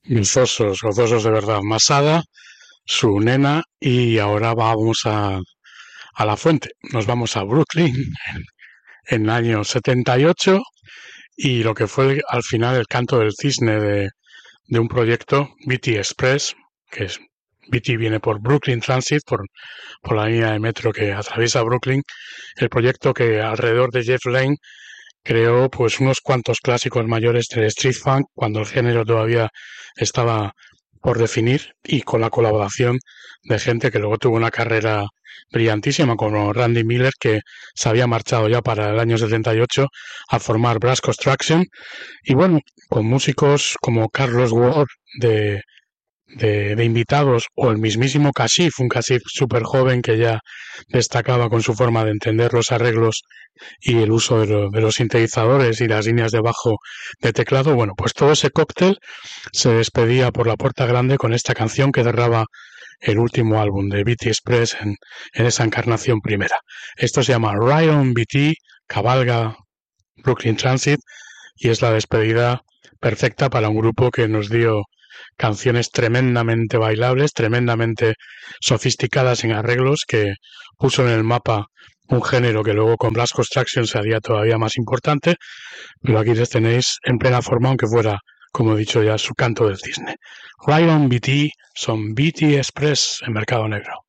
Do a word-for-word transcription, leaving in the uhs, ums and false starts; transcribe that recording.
Gozosos, gozosos de verdad. Masada, su nena, y ahora vamos a, a la fuente. Nos vamos a Brooklyn en el año setenta y ocho y lo que fue al final el canto del cisne de, de un proyecto, B T Express, que es B T viene por Brooklyn Transit, por, por la línea de metro que atraviesa Brooklyn, el proyecto que alrededor de Jeff Lynne creó pues unos cuantos clásicos mayores del street funk cuando el género todavía estaba por definir y con la colaboración de gente que luego tuvo una carrera brillantísima como Randy Miller, que se había marchado ya para el año setenta y ocho a formar Brass Construction, y bueno, con músicos como Carlos Ward de de, de invitados, o el mismísimo Kashif, un Kashif súper joven que ya destacaba con su forma de entender los arreglos y el uso de, lo, de los sintetizadores y las líneas de bajo de teclado. Bueno, pues todo ese cóctel se despedía por la puerta grande con esta canción que cerraba el último álbum de B T Express en, en esa encarnación primera. Esto se llama Ride on B T, cabalga Brooklyn Transit, y es la despedida perfecta para un grupo que nos dio canciones tremendamente bailables, tremendamente sofisticadas en arreglos, que puso en el mapa un género que luego con Blast Construction se haría todavía más importante, pero aquí les tenéis en plena forma, aunque fuera, como he dicho ya, su canto del cisne. Ride on B T, son B T Express en Mercado Negro.